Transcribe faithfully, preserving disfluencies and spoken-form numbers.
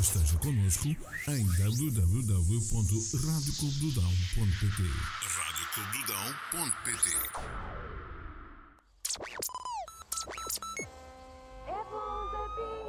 Esteja connosco em w w w ponto rádio clube dudão ponto p t. rádio clube dudão ponto p t